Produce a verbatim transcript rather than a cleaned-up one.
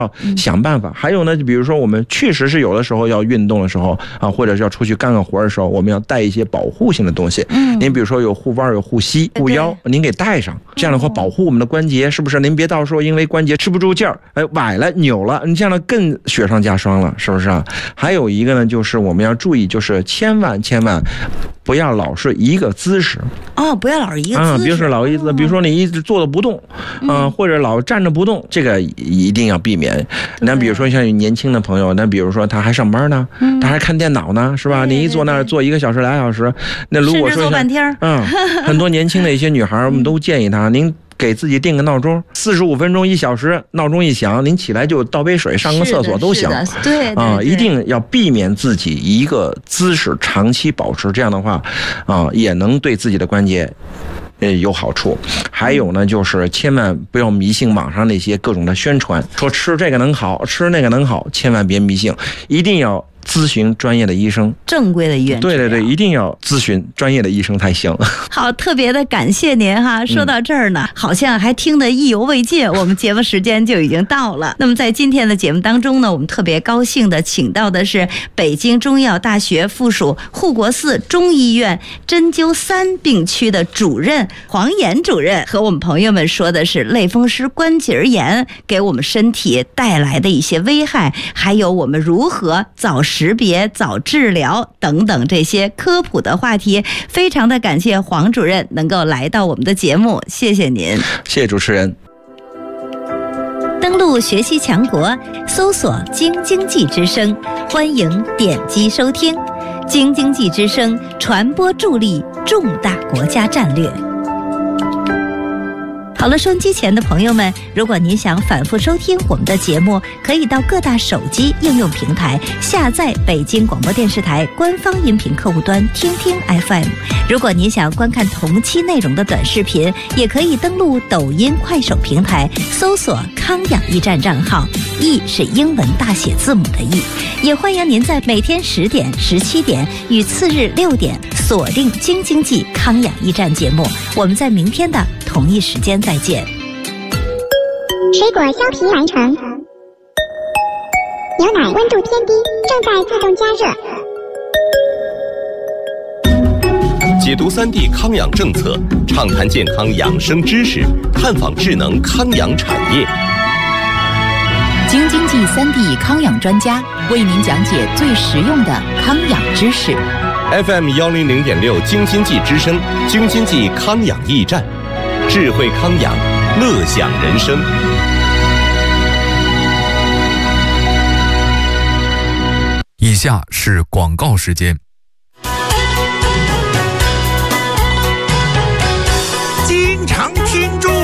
啊，想办法。还有呢，比如说我们确实是有的时候要运动的时候啊，或者是要出去干个活的时候，我们要带一些保护性的东西。嗯，您比如说有护腕、有护膝、护腰，您给带上，这样的话保护我们的关节，是不是？您别到时候因为关节吃不住劲儿，哎，崴了、扭了，你这样的更雪上加霜了，是不是啊？还有一个呢，就是我们要注意，就是千万千万不要老是一个姿势。 哦，不要老是一个姿势。啊， 比如说老一姿，比如说你一直坐着不动，啊、呃，或者老站着不动，这个一定要避免。那比如说像年轻的朋友，那比如说他还上班呢，嗯、他还看电脑呢，是吧？你一坐那儿坐一个小时、俩小时，那如果说坐半天， 嗯，很多年轻的一些女孩，我们都建议她，您给自己定个闹钟，四十五分钟、一小时，闹钟一响，您起来就倒杯水、上个厕所都行。 对啊、呃，一定要避免自己一个姿势长期保持，这样的话，啊、呃，也能对自己的关节。呃，有好处。还有呢，就是千万不要迷信网上那些各种的宣传，说吃这个能好，吃那个能好，千万别迷信，一定要咨询专业的医生， 正规的医院。 对对对，一定要咨询专业的医生才行。 好，特别的感谢您哈。说到这儿呢，嗯、好像还听得意犹未尽，我们节目时间就已经到了。那么在今天的节目当中呢，我们特别高兴的请到的是北京中医药大学附属护国寺中医院针灸三病区的主任黄岩主任，和我们朋友们说的是类风湿关节炎给我们身体带来的一些危害，还有我们如何早识别、早治疗等等这些科普的话题。非常的感谢黄主任能够来到我们的节目，谢谢您。 谢谢主持人。 登录学习强国，搜索京经济之声，欢迎点击收听。京经济之声，传播助力重大国家战略。好了，收音机前的朋友们，如果您想反复收听我们的节目，可以到各大手机应用平台下载北京广播电视台官方音频客户端听听 F M。 如果您想观看同期内容的短视频，也可以登录抖音、快手平台搜索康养驿站账号，驿是英文大写字母的驿。也欢迎您在每天十点、十七点与次日六点锁定京经济康养驿站节目。我们在明天的同一时间再见。 水果削皮完成，牛奶温度偏低，正在自动加热。 解读三 D 康养政策，畅谈健康养生知识，探访智能康养产业。 京经济三 D 康养专家为您讲解最实用的康养知识。 F M 幺零零点六京经济之声，京经济康养驿站，智慧康养，乐享人生。 以下是广告时间。 京城听众